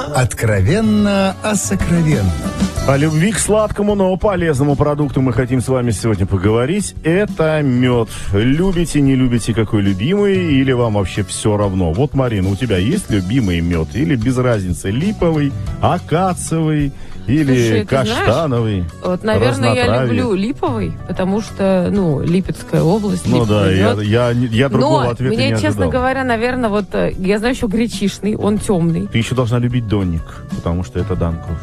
Откровенно о сокровенном. О любви к сладкому, но полезному продукту мы хотим с вами сегодня поговорить. Это мед. Любите, не любите, какой любимый, или вам вообще все равно? Вот, Марина, у тебя есть любимый мед? Или без разницы, липовый, акациевый или каштановый? Знаешь, вот, наверное, я люблю липовый, потому что, Липецкая область. Ну да, я другого ответа не ожидал. Мне, честно говоря, наверное, вот я знаю еще гречишный, он темный. Ты еще должна любить Донник, потому что это Данков.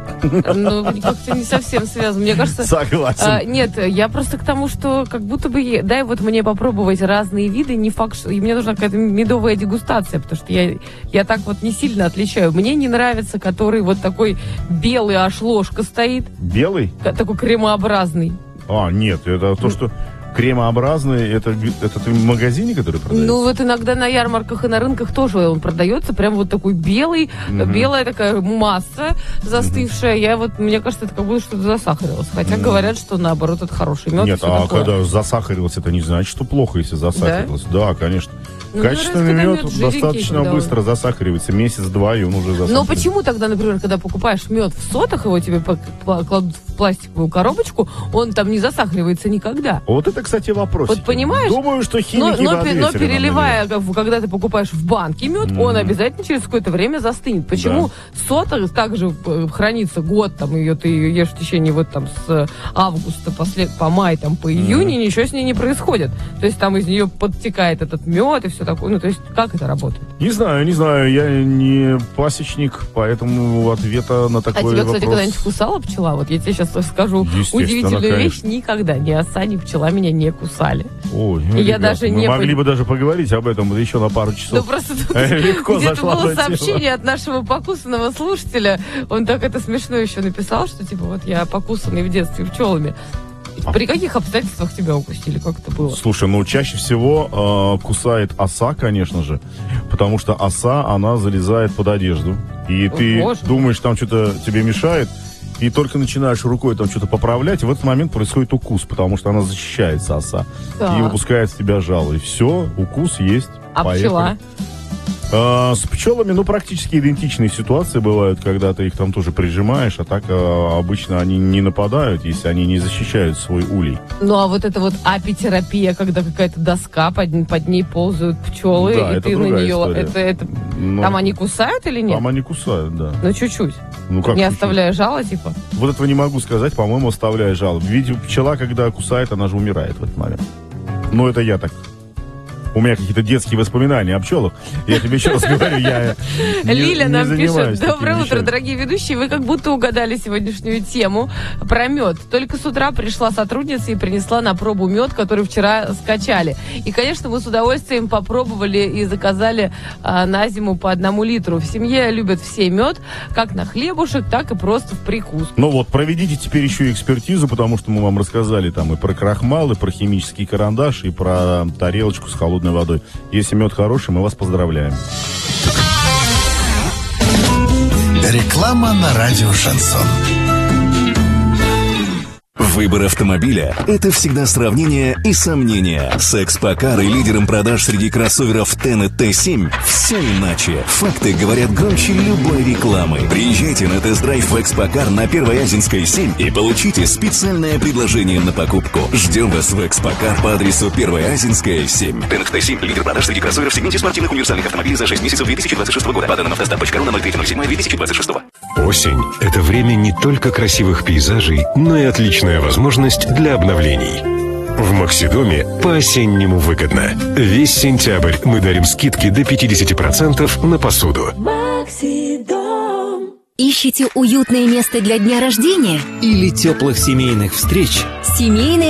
Как-то не совсем связано. Мне кажется... Согласен. Нет, я просто к тому, что как будто бы... Дай вот мне попробовать разные виды, не факт, что... И мне нужна какая-то медовая дегустация, потому что я так вот не сильно отличаю. Мне не нравится, который вот такой белый, аж ложка стоит. Белый? Такой кремообразный. Нет, это то, что... Кремообразный, это ты в магазине, который продается? Ну, вот иногда на ярмарках и на рынках тоже он продается. Прям вот такой белый, белая такая масса застывшая. Мне кажется, это как будто что-то засахарилось. Хотя говорят, что наоборот, это хороший мед. Нет, когда засахарилось, это не значит, что плохо, если засахарилось. Да, конечно. Качественный мед достаточно быстро засахаривается. Месяц-два, и он уже засахаривается. Но почему тогда, например, когда покупаешь мед в сотах, его тебе кладут в пластиковую коробочку, он там не засахаривается никогда? Вот это, кстати, вопрос. Вот понимаешь? Думаю, что химики но переливая, когда ты покупаешь в банке мед, он обязательно через какое-то время застынет. Почему сота также хранится год, ее ты ешь в течение с августа по май, по июнь, и ничего с ней не происходит. То есть там из нее подтекает этот мед и все такое. То есть как это работает? Не знаю. Я не пасечник, поэтому ответа на такой вопрос... А тебя, кстати, когда-нибудь кусала пчела? Вот я тебе сейчас скажу удивительную вещь. Никогда ни оса, ни пчела меня не кусали. Ой, я даже мы могли бы даже поговорить об этом еще на пару часов. Просто легко где-то было сообщение от нашего покусанного слушателя. Он так это смешно еще написал, что я покусанный в детстве пчелами. При каких обстоятельствах тебя укусили? Как это было? Слушай, чаще всего кусает оса, конечно же, потому что оса, она залезает под одежду. И ты думаешь, там что-то тебе мешает, и только начинаешь рукой там что-то поправлять, и в этот момент происходит укус, потому что она защищается, оса, и выпускает с тебя жало. И все, укус есть. А пчела? С пчелами, практически идентичные ситуации бывают, когда ты их там тоже прижимаешь, а так обычно они не нападают, если они не защищают свой улей. А вот это вот апитерапия, когда какая-то доска, под ней ползают пчелы, да, и это ты на нее... история. Там они кусают или нет? Там они кусают, да. Чуть-чуть. Как не чуть-чуть? Оставляя жало, Вот этого не могу сказать, по-моему, оставляя жало. Ведь пчела, когда кусает, она же умирает в этот момент. Это я так... У меня какие-то детские воспоминания о пчелах. Я тебе еще раз говорю, я Лиля не нам занимаюсь пишет: доброе такими утро, вещами. дорогие ведущие. Вы как будто угадали сегодняшнюю тему про мед. Только с утра пришла сотрудница и принесла на пробу мед, который вчера скачали. И, конечно, мы с удовольствием попробовали и заказали на зиму по 1 литру. В семье любят все мед, как на хлебушек, так и просто в прикус. Проведите теперь еще и экспертизу, потому что мы вам рассказали там и про крахмал, и про химический карандаш, и про тарелочку с холодной водой. Если мед хороший, мы вас поздравляем. Реклама на радио «Шансон». Выбор автомобиля – это всегда сравнение и сомнения. С Экспокар и лидером продаж среди кроссоверов Ten и T7 все иначе. Факты говорят громче любой рекламы. Приезжайте на тест-драйв в Экспокар на Первой Азинской 7 и получите специальное предложение на покупку. Ждем вас в Экспокар по адресу Первая Азинская 7. Ten и T7 – лидер продаж среди кроссоверов в сегменте спортивных универсальных автомобилей за 6 месяцев 2026 года. По данным автостар.ру на 03.07.2026. Осень – это время не только красивых пейзажей, но и отличная возможность для обновлений. В Максидоме по-осеннему выгодно. Весь сентябрь мы дарим скидки до 50% на посуду. Максидом. Ищите уютное место для дня рождения? Или теплых семейных встреч? Семейное